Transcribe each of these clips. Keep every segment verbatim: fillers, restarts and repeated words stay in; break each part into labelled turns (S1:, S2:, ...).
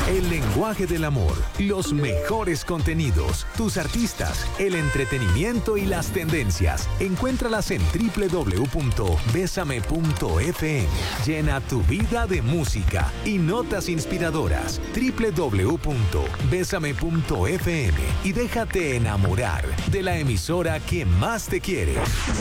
S1: El lenguaje del amor, los mejores contenidos, tus artistas, el entretenimiento y las tendencias. Encuéntralas en doble u doble u doble u punto besame punto efe eme. Llena tu vida de música y notas inspiradoras. doble u doble u doble u punto besame punto efe eme y déjate enamorar de la emisora que más te quiere.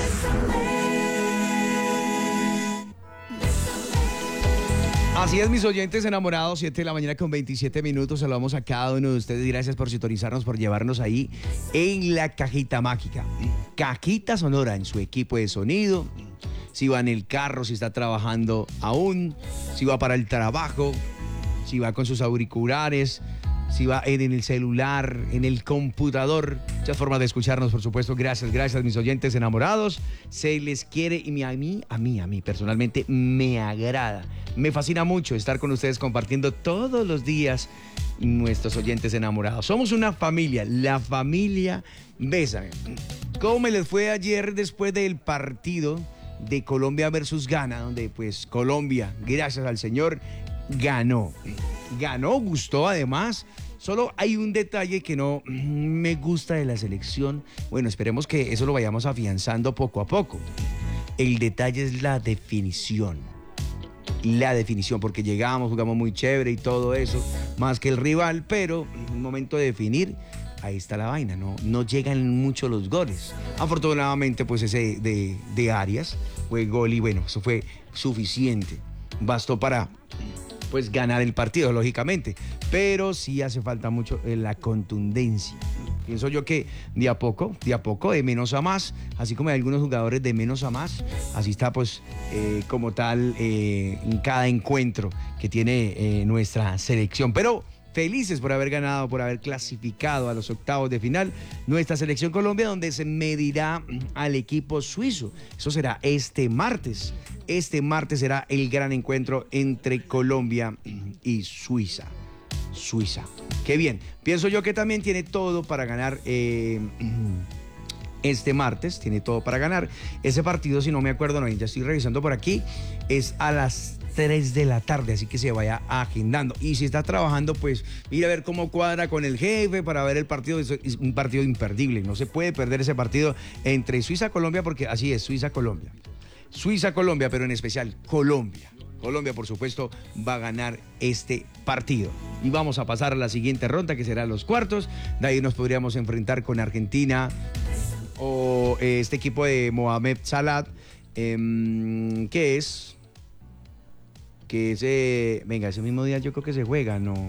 S2: Así es, mis oyentes enamorados, siete de la mañana con veintisiete minutos. Saludamos a cada uno de ustedes. Gracias por sintonizarnos, por llevarnos ahí en la cajita mágica. Cajita sonora en su equipo de sonido. Si va en el carro, si está trabajando aún, si va para el trabajo, si va con sus auriculares, si va en el celular, en el computador. Muchas formas de escucharnos, por supuesto. Gracias, gracias, mis oyentes enamorados. Se les quiere y a mí, a mí, a mí personalmente me agrada. Me fascina mucho estar con ustedes compartiendo todos los días nuestros oyentes enamorados. Somos una familia, la familia Bésame. ¿Cómo me les fue ayer después del partido de Colombia versus Ghana? Donde pues Colombia, gracias al Señor, ganó. Ganó, gustó además. Solo hay un detalle que no me gusta de la selección. Bueno, esperemos que eso lo vayamos afianzando poco a poco. El detalle es la definición. La definición, porque llegamos, jugamos muy chévere y todo eso, más que el rival, pero en un momento de definir, ahí está la vaina, no, no llegan mucho los goles. Afortunadamente, pues ese de, de Arias fue gol y bueno, eso fue suficiente. Bastó para pues ganar el partido, lógicamente, pero sí hace falta mucho eh, la contundencia. Pienso yo que de a poco, de a poco, de menos a más, así como hay algunos jugadores de menos a más, así está pues eh, como tal eh, en cada encuentro que tiene eh, nuestra selección. Pero felices por haber ganado, por haber clasificado a los octavos de final nuestra selección Colombia, donde se medirá al equipo suizo. Eso será este martes. Este martes será el gran encuentro entre Colombia y Suiza. Suiza. Qué bien. Pienso yo que también tiene todo para ganar eh, este martes. Tiene todo para ganar. Ese partido, si no me acuerdo, no, ya estoy revisando por aquí, es a las tres de la tarde, así que se vaya agendando. Y si está trabajando, pues mira a ver cómo cuadra con el jefe para ver el partido. Es un partido imperdible. No se puede perder ese partido entre Suiza-Colombia, porque así es, Suiza-Colombia. Suiza-Colombia, pero en especial Colombia. Colombia, por supuesto, va a ganar este partido. Y vamos a pasar a la siguiente ronda, que será los cuartos. De ahí nos podríamos enfrentar con Argentina o eh, este equipo de Mohamed Salah, eh, que es... que ese... venga, ese mismo día yo creo que se juega, ¿no?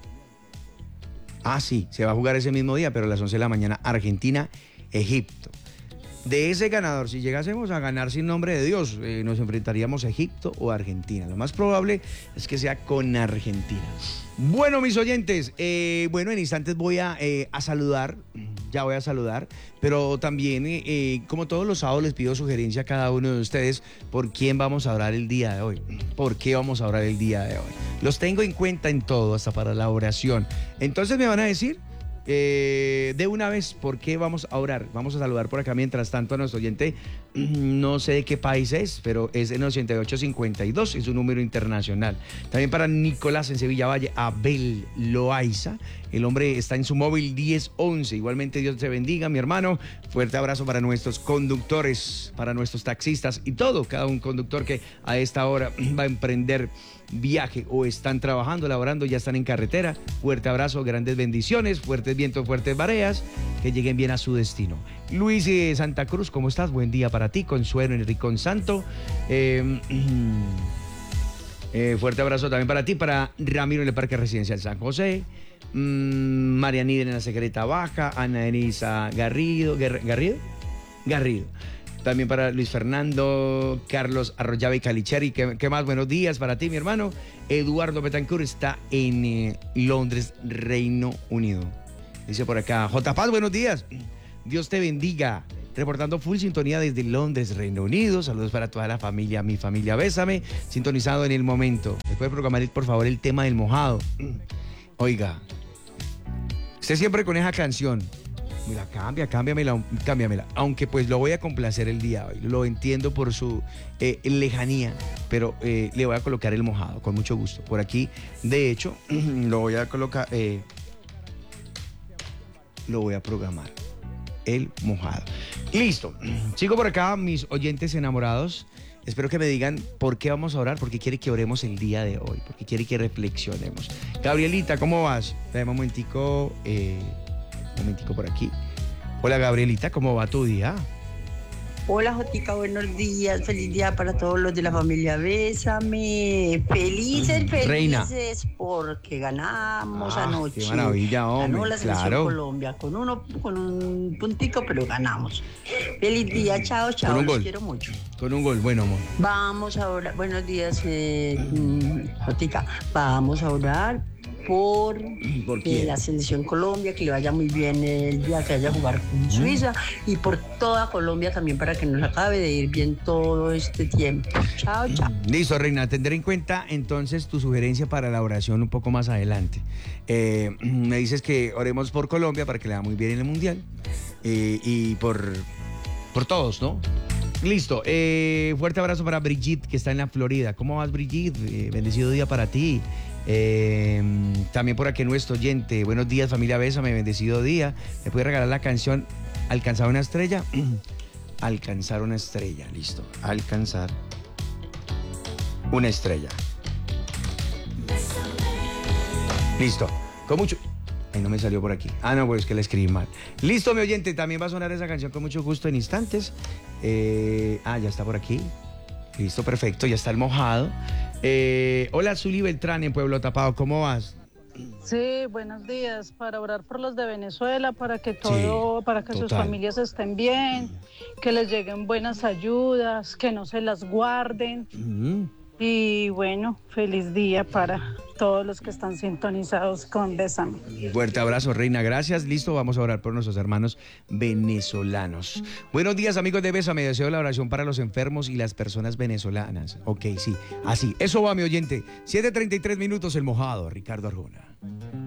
S2: Ah, sí, se va a jugar ese mismo día, pero a las once de la mañana, Argentina-Egipto. De ese ganador, si llegásemos a ganar sin nombre de Dios, eh, nos enfrentaríamos a Egipto o a Argentina. Lo más probable es que sea con Argentina. Bueno, mis oyentes, eh, bueno, en instantes voy a, eh, a saludar, ya voy a saludar, pero también, eh, eh, como todos los sábados, les pido sugerencia a cada uno de ustedes por quién vamos a orar el día de hoy, por qué vamos a orar el día de hoy. Los tengo en cuenta en todo, hasta para la oración. Entonces me van a decir... Eh, de una vez, ¿por qué vamos a orar? Vamos a saludar por acá mientras tanto a nuestro oyente, no sé de qué país es, pero es en ochenta y ocho cincuenta y dos, es un número internacional. También para Nicolás en Sevilla Valle, Abel Loaiza, el hombre está en su móvil diez once. Igualmente, Dios te bendiga, mi hermano. Fuerte abrazo para nuestros conductores, para nuestros taxistas y todo, cada un conductor que a esta hora va a emprender viaje o están trabajando, laborando, ya están en carretera. Fuerte abrazo, grandes bendiciones, fuertes vientos, fuertes mareas, que lleguen bien a su destino. Luis de Santa Cruz, ¿cómo estás? Buen día para ti. Consuelo en el Rincón Santo. Eh, eh, fuerte abrazo también para ti, para Ramiro en el Parque Residencial San José. Mm, Marianida en la Secreta Baja. Ana Elisa Garrido. Gar, ¿Garrido? Garrido. También para Luis Fernando, Carlos Arroyave y Calicheri. ¿Qué, ¿Qué más? Buenos días para ti, mi hermano. Eduardo Betancourt está en eh, Londres, Reino Unido. Dice por acá, J. Paz, buenos días. Dios te bendiga. Reportando full sintonía desde Londres, Reino Unido. Saludos para toda la familia, mi familia Bésame. Sintonizado en el momento. ¿Me puede programar, por favor, el tema del mojado? Oiga, usted siempre con esa canción. Me la cambia, cámbiamela, cámbiamela. Aunque pues lo voy a complacer el día de hoy. Lo entiendo por su eh, lejanía, pero eh, le voy a colocar el mojado, con mucho gusto. Por aquí, de hecho, lo voy a colocar, eh, lo voy a programar. El mojado. Listo. Sigo por acá, mis oyentes enamorados. Espero que me digan por qué vamos a orar, porque quiere que oremos el día de hoy, porque quiere que reflexionemos. Gabrielita, ¿cómo vas? Dame un momentico, eh, un momentico por aquí. Hola, Gabrielita, ¿cómo va tu día?
S3: Hola, Jotica, buenos días. Feliz día para todos los de la familia Bésame. Felices, felices,
S2: Reina.
S3: porque ganamos
S2: Ah,
S3: anoche.
S2: qué maravilla, hombre,
S3: Ganó la selección
S2: claro.
S3: Colombia con uno, con un puntico, pero ganamos. Feliz día, chao, chao.
S2: Con un
S3: Los
S2: gol.
S3: quiero mucho.
S2: Con un gol, bueno, amor.
S3: Vamos a orar. Buenos días, eh, mm, Jotica. Vamos a orar por,
S2: ¿Por
S3: eh,
S2: quién?
S3: la selección Colombia, que le vaya muy bien el día que vaya a jugar con Suiza, y por toda Colombia también, para que nos acabe de ir bien todo este tiempo. Chao, chao.
S2: Listo, Reina, tendré en cuenta entonces tu sugerencia para la oración un poco más adelante. Eh, me dices que oremos por Colombia para que le vaya muy bien en el Mundial eh, y por, por todos, ¿no? Listo, eh, fuerte abrazo para Brigitte, que está en la Florida. ¿Cómo vas, Brigitte? Eh, bendecido día para ti. Eh, también por aquí nuestro oyente. Buenos días, familia Bésame, bendecido día. ¿Me puede regalar la canción Alcanzar una estrella? Alcanzar una estrella, listo. Alcanzar una estrella. Listo. Con mucho... Ay, no me salió por aquí. Ah, no, pues es que la escribí mal. Listo, mi oyente. También va a sonar esa canción con mucho gusto en instantes. Eh, ah, ya está por aquí. Listo, perfecto. Ya está el mojado. Eh, hola, Zuli Beltrán en Pueblo Tapado. ¿Cómo vas?
S4: Sí, buenos días. Para orar por los de Venezuela, para que todo,
S2: Sí,
S4: para que sus
S2: total.
S4: familias estén bien, que les lleguen buenas ayudas, que no se las guarden.
S2: Mm.
S4: Y bueno, feliz día para todos los que están sintonizados con Bésame.
S2: Fuerte abrazo, Reina. Gracias. Listo, vamos a orar por nuestros hermanos venezolanos. Buenos días, amigos de Bésame. Deseo la oración para los enfermos y las personas venezolanas. Ok, sí, así. Eso va, mi oyente. siete treinta y tres minutos, el mojado, Ricardo Arjona.